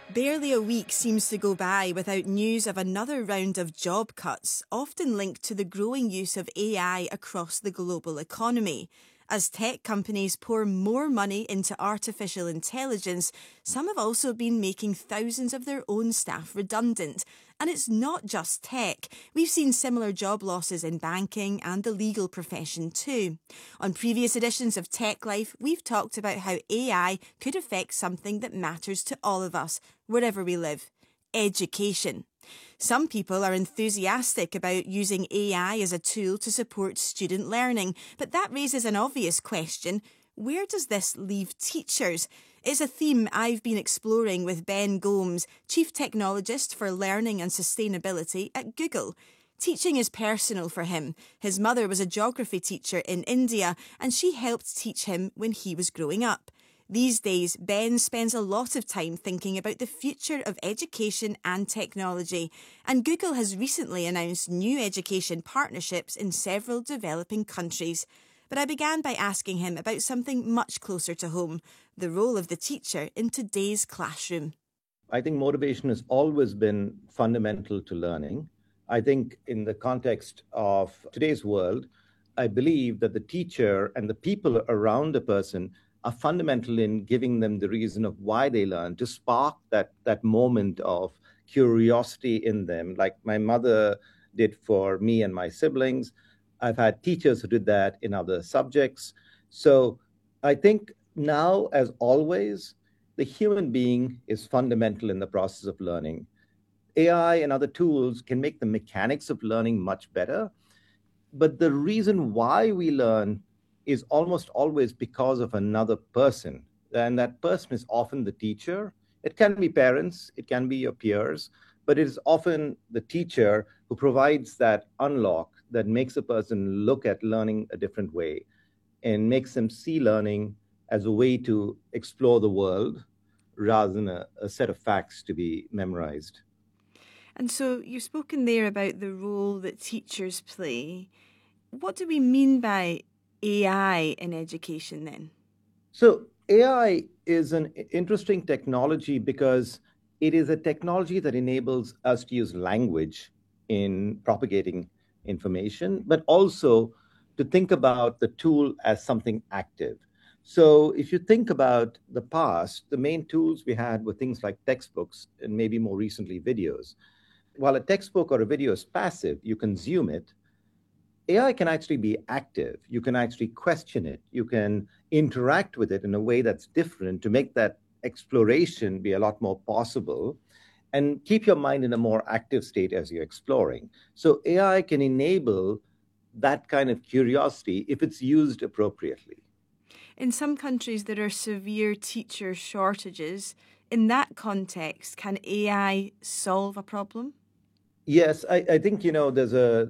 Barely a week seems to go by without news of another round of job cuts, often linked to the growing use of AI across the global economy. As tech companies pour more money into artificial intelligence, some have also been making thousands of their own staff redundant. And it's not just tech. We've seen similar job losses in banking and the legal profession too. On previous editions of Tech Life, we've talked about how AI could affect something that matters to all of us, wherever we live: education. Some people are enthusiastic about using AI as a tool to support student learning, but that raises an obvious question: where does this leave teachers? It's a theme I've been exploring with Ben Gomes, Chief Technologist for Learning and Sustainability at Google. Teaching is personal for him. His mother was a geography teacher in India, and she helped teach him when he was growing up. These days, Ben spends a lot of time thinking about the future of education and technology, and Google has recently announced new education partnerships in several developing countries. But I began by asking him about something much closer to home: the role of the teacher in today's classroom. I think motivation has always been fundamental to learning. I think in the context of today's world, I believe that the teacher and the people around a person are fundamental in giving them the reason of why they learn, to spark that moment of curiosity in them, like my mother did for me and my siblings. I've had teachers who did that in other subjects. So I think now, as always, the human being is fundamental in the process of learning. AI and other tools can make the mechanics of learning much better, but the reason why we learn is almost always because of another person. And that person is often the teacher. It can be parents, it can be your peers, but it is often the teacher who provides that unlock that makes a person look at learning a different way and makes them see learning as a way to explore the world rather than a set of facts to be memorized. And so you've spoken there about the role that teachers play. What do we mean by AI in education then? So AI is an interesting technology because it is a technology that enables us to use language in propagating information, but also to think about the tool as something active. So if you think about the past, the main tools we had were things like textbooks and maybe more recently videos. While a textbook or a video is passive, you consume it. AI can actually be active. You can actually question it. You can interact with it in a way that's different to make that exploration be a lot more possible and keep your mind in a more active state as you're exploring. So AI can enable that kind of curiosity if it's used appropriately. In some countries, there are severe teacher shortages. In that context, can AI solve a problem? Yes, I think, there's a